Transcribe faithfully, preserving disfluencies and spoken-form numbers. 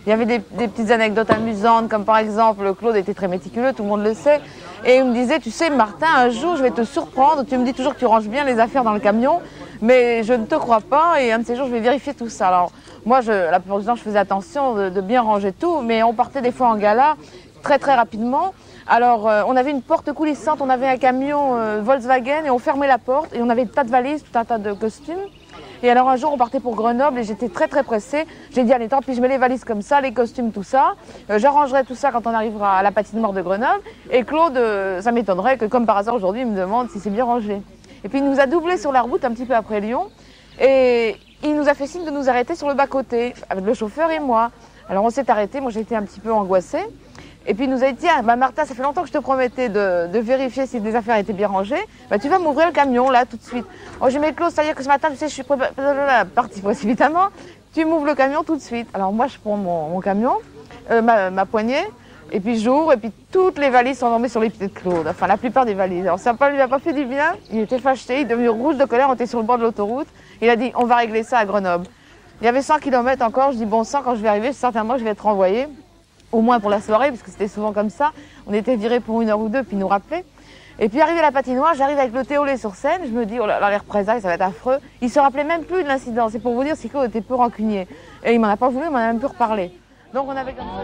Il y avait des, des petites anecdotes amusantes, comme par exemple, Claude était très méticuleux, tout le monde le sait. Et il me disait, tu sais Martin, un jour je vais te surprendre, tu me dis toujours que tu ranges bien les affaires dans le camion, mais je ne te crois pas et un de ces jours je vais vérifier tout ça. Alors moi, je, la plupart du temps, je faisais attention de, de bien ranger tout, mais on partait des fois en gala très très rapidement. Alors euh, on avait une porte coulissante, on avait un camion euh, Volkswagen et on fermait la porte et on avait des tas de valises, tout un tas de costumes. Et alors un jour on partait pour Grenoble et j'étais très très pressée. J'ai dit allez tant pis, je mets les valises comme ça, les costumes, tout ça. Euh, J'arrangerai tout ça quand on arrivera à la patinoire de Grenoble. Et Claude, euh, ça m'étonnerait que comme par hasard aujourd'hui il me demande si c'est bien rangé. Et puis il nous a doublé sur la route un petit peu après Lyon et il nous a fait signe de nous arrêter sur le bas-côté avec le chauffeur et moi. Alors on s'est arrêté, moi j'étais un petit peu angoissée. Et puis il nous a dit, tiens, bah Martha, ça fait longtemps que je te promettais de, de vérifier si les affaires étaient bien rangées. Bah, tu vas m'ouvrir le camion, là, tout de suite. Oh, j'ai mes Claude, c'est-à-dire que ce matin, tu sais, je suis partie précipitamment. Tu m'ouvres le camion tout de suite. Alors moi, je prends mon, mon camion, euh, ma, ma poignée, et puis j'ouvre, et puis toutes les valises sont tombées sur les pieds de Claude. Enfin, la plupart des valises. Alors ça ne lui a pas fait du bien. Il était fâché, il est devenu rouge de colère, on était sur le bord de l'autoroute. Il a dit, on va régler ça à Grenoble. Il y avait cent kilomètres encore, je dis, bon sang, quand je vais arriver, certainement, je vais être renvoyée. Au moins pour la soirée, parce que c'était souvent comme ça. On était virés pour une heure ou deux, puis nous rappelait. Et puis arrivé à la patinoire, j'arrive avec le Théolé sur scène, je me dis, oh là là, les représailles, ça va être affreux. Il se rappelait même plus de l'incident, c'est pour vous dire si Claude était peu rancunier. Et il m'en a pas voulu, il m'en a même plus reparlé. Donc on avait comme ça.